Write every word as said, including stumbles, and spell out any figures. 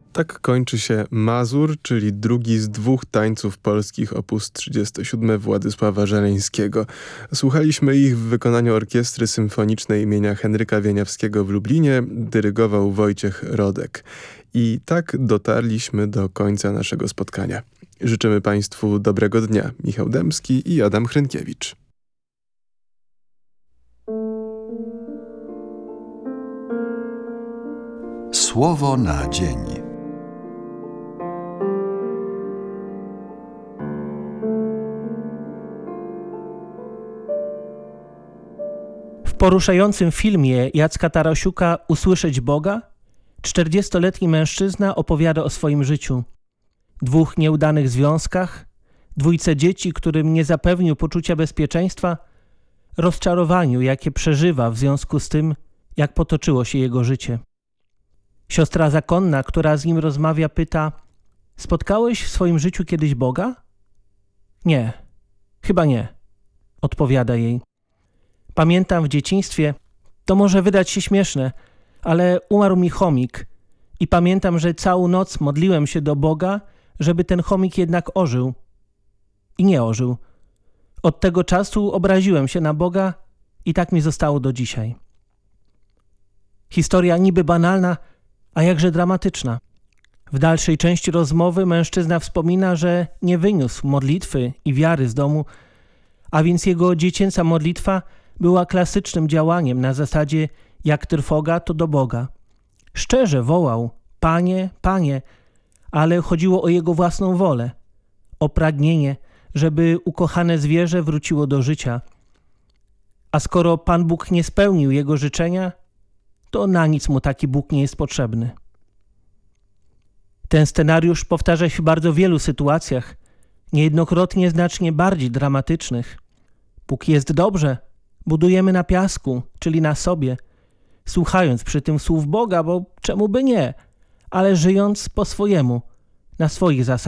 Tak kończy się Mazur, czyli drugi z dwóch tańców polskich op. trzydzieści siedem Władysława Żeleńskiego. Słuchaliśmy ich w wykonaniu Orkiestry Symfonicznej imienia Henryka Wieniawskiego w Lublinie, dyrygował Wojciech Rodek. I tak dotarliśmy do końca naszego spotkania. Życzymy Państwu dobrego dnia. Michał Dębski i Adam Hrynkiewicz. Słowo na dzień. W poruszającym filmie Jacka Tarasiuka „Usłyszeć Boga” czterdziestoletni mężczyzna opowiada o swoim życiu. Dwóch nieudanych związkach, dwójce dzieci, którym nie zapewnił poczucia bezpieczeństwa, rozczarowaniu, jakie przeżywa w związku z tym, jak potoczyło się jego życie. Siostra zakonna, która z nim rozmawia, pyta: spotkałeś w swoim życiu kiedyś Boga? Nie, chyba nie, odpowiada jej. Pamiętam w dzieciństwie, to może wydać się śmieszne, ale umarł mi chomik i pamiętam, że całą noc modliłem się do Boga, żeby ten chomik jednak ożył. I nie ożył. Od tego czasu obraziłem się na Boga i tak mi zostało do dzisiaj. Historia niby banalna, a jakże dramatyczna. W dalszej części rozmowy mężczyzna wspomina, że nie wyniósł modlitwy i wiary z domu, a więc jego dziecięca modlitwa była klasycznym działaniem na zasadzie jak trwoga, to do Boga. Szczerze wołał: Panie, Panie, ale chodziło o jego własną wolę, o pragnienie, żeby ukochane zwierzę wróciło do życia. A skoro Pan Bóg nie spełnił jego życzenia, to na nic mu taki Bóg nie jest potrzebny. Ten scenariusz powtarza się w bardzo wielu sytuacjach, niejednokrotnie znacznie bardziej dramatycznych. Póki jest dobrze, budujemy na piasku, czyli na sobie, słuchając przy tym słów Boga, bo czemu by nie, ale żyjąc po swojemu, na swoich zasadach.